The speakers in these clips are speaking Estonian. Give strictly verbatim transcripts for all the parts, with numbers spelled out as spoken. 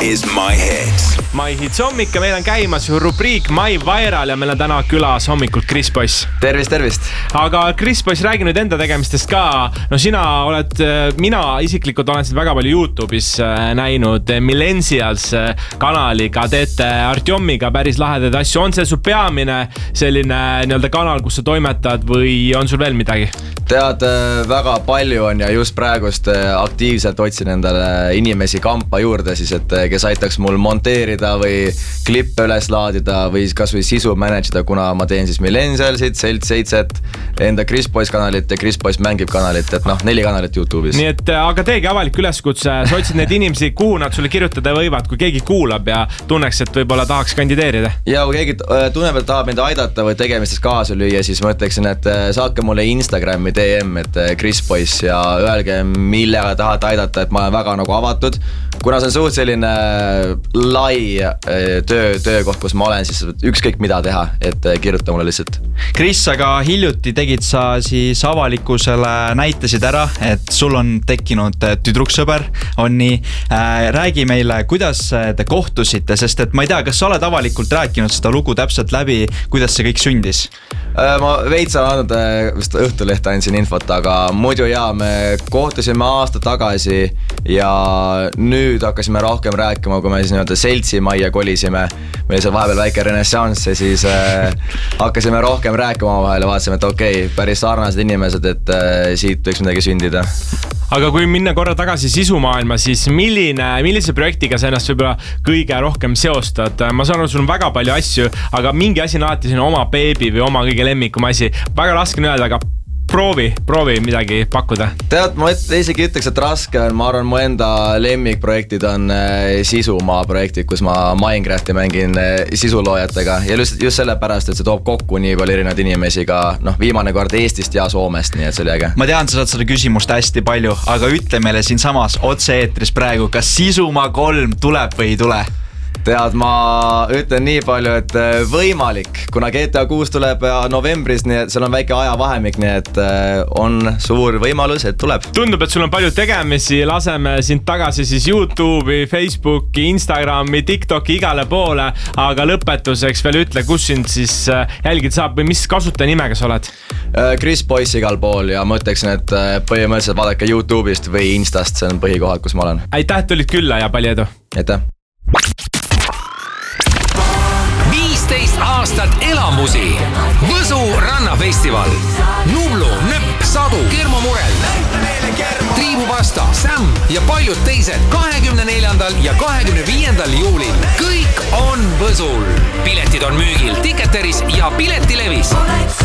is My Hits. My Hits hommik ja meil on käimas rubriik My Viral ja meil on täna külas hommikult Kris Boss. Tervist, tervist. Aga Kris Boss, räägi nüüd enda tegemistest ka. No sina oled, mina isiklikult olen sind väga palju YouTube'is näinud. Millennials kanaliga teete Artjomiga päris lahedaid asju. On see su peamine selline nii-öelda kanal, kus sa toimetad või on sul veel midagi? Tead, väga palju on ja just praegust aktiivselt otsin endale inimesi kampa juurde siis, et kes aitaks mul monteerida või klippe üles laadida või kas või sisu manageda, kuna ma teen siis Millennialsit, Selt seitset, enda Kris Boss kanalit ja Kris Boss mängib kanalit, et noh, neli kanalit YouTube'is. Nii et, aga teegi avalik üleskutse, sa otsid need inimesi, kuhu nad sulle kirjutada võivad, kui keegi kuulab ja tunneks, et võib-olla tahaks kandideerida. Ja kui keegi tunneb, et tahab mind aidata või tegemistes kaasa lüüa, siis ma ütleksin, et saake mulle Instagrami D M, et Kris Boss ja öelge, millega tahate aidata, et ma olen väga nagu avatud. Kuna see on suht selline lai töö, töökoht, kus ma olen, siis ükskõik mida teha, et kirjuta mulle lihtsalt. Kris, aga hiljuti tegid sa siis avalikkusele, näitasid ära, et sul on tekkinud tüdruksõber, on nii. Räägi meile, kuidas te kohtusite, sest et ma ei tea, kas sa oled avalikult rääkinud seda lugu täpselt läbi, kuidas see kõik sündis? Ma veits olen andnud, vist Õhtulehte andsin infot, aga muidu jaa, me kohtusime aasta tagasi ja nüüd hakkasime rohkem rääkima, kui me siis nii-öelda seltsimajja kolisime. Meil seal vahepeal väike renessanss ja siis äh, hakkasime rohkem rääkima vahel ja vaatasime, et okei, okay, päris sarnased inimesed, et äh, siit võiks midagi sündida. Aga kui minna korra tagasi sisumaailma, siis milline, millise projektiga sa ennast võib-olla kõige rohkem seostad? Ma saan aru, sul on väga palju asju, aga mingi asi on alati sinu oma beebi või oma kõige lemmikum asi. Väga raske on öelda, aga proovi, proovi midagi pakkuda. Tead, ma isegi ütleks, et raske on. Ma arvan, mu enda lemmikprojektid on sisumaa projektid, kus ma Minecrafti mängin sisuloojatega ja just, just selle pärast, et see toob kokku nii palju erinevaid inimesi ka noh, viimane kord Eestist ja Soomest, nii et see oli äge. Ma tean, sa saad seda küsimust hästi palju, aga ütle meile siin samas otse-eetris praegu, kas Sisumaa kolm tuleb või ei tule? Tead, ma ütlen nii palju, et võimalik, kuna G T A kuus tuleb novembris, nii et seal on väike ajavahemik, nii et on suur võimalus, et tuleb. Tundub, et sul on palju tegemisi, laseme sind tagasi siis YouTube'i, Facebooki, Instagrami, TikToki, igale poole, aga lõpetuseks veel ütle, kus sind siis jälgid saab või mis kasutaja nimega sa oled? Kris Boss igal pool ja ma ütleksin, et põhimõtteliselt vaadake YouTube'ist või Instast, see on põhikohad, kus ma olen. Aitäh, et tulid külla ja palju edu! Aitäh! viisteist aastat elamusi. Võsu rannafestival. Nublu, Nöpp, Sadu, Kermo Murel, Triibupasta, Sam ja paljud teised kahekümne neljandal ja kahekümne viiendal juulil. Kõik on Võsul. Piletid on müügil Ticketeris ja Piletilevis.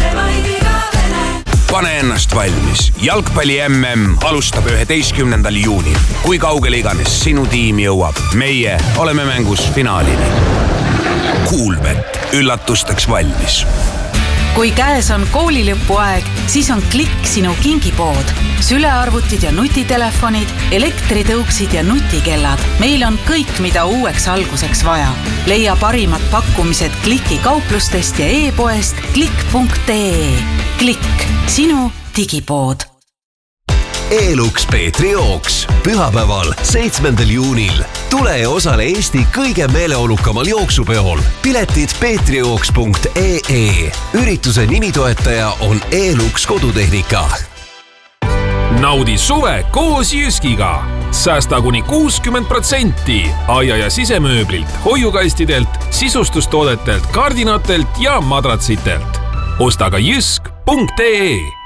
Pane ennast valmis. Jalgpalli M M alustab üheteistkümnendal juunil. Kui kaugele iganes sinu tiim jõuab, meie oleme mängus finaalini. Kuulbet, üllatusteks valmis. Kui käes on koolilõpuaeg, siis on Klikk sinu kingipood. Sülearvutid ja nutitelefonid, elektritõuksid ja nutikellad. Meil on kõik, mida uueks alguseks vaja. Leia parimad pakkumised Kliki kauplustest ja e-poest klikk punkt ee. Klikk, sinu digipood. Elux Peetri jooks pühapäeval seitsmendal juunil. Tule ja osale Eesti kõige meeleolukamal jooksupeol. Piletid peetrijooks punkt ee. Ürituse nimitoetaja on Elux kodutehnika. Naudi suve koos Jyskiga. Säästa kuni kuuskümmend protsenti aia- ja sisemööblilt, hoiukastidelt, sisustustoodetelt, kardinatelt ja madratsitelt. Osta ka jysk punkt ee.